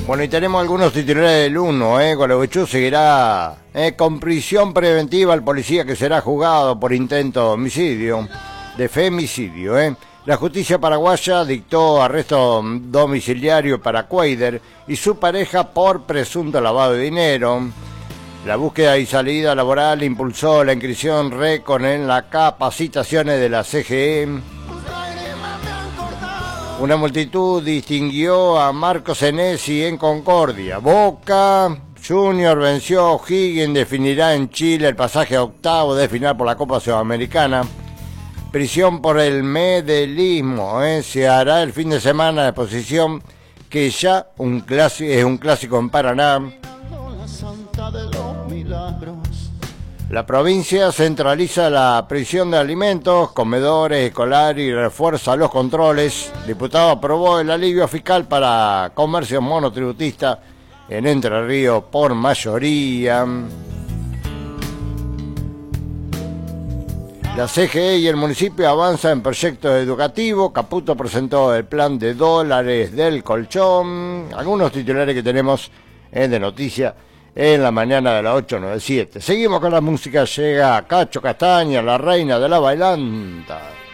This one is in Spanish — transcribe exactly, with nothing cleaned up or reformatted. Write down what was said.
Bueno, y tenemos algunos titulares del uno, ¿eh? Gualeguaychú seguirá eh, con prisión preventiva al policía que será juzgado por intento de homicidio, de femicidio, ¿eh? La justicia paraguaya dictó arresto domiciliario para Cuader y su pareja por presunto lavado de dinero. La búsqueda y salida laboral impulsó la inscripción récord en las capacitaciones de la C G E. Una multitud distinguió a Marcos Senesi en Concordia. Boca Junior venció a O'Higgins, definirá en Chile el pasaje a octavo de final por la Copa Sudamericana. Prisión por el medallismo, ¿eh? Se hará el fin de semana de exposición que ya un clásico, es un clásico en Paraná. La provincia centraliza la provisión de alimentos, comedores escolares y refuerza los controles. El diputado aprobó el alivio fiscal para comercio monotributista en Entre Ríos por mayoría. La C G E y el municipio avanzan en proyectos educativos. Caputo presentó el plan de dólares del colchón. Algunos titulares que tenemos eh, de noticias en la mañana de las ocho noventa y siete. Seguimos con la música. Llega Cacho Castaña, la reina de la bailanta.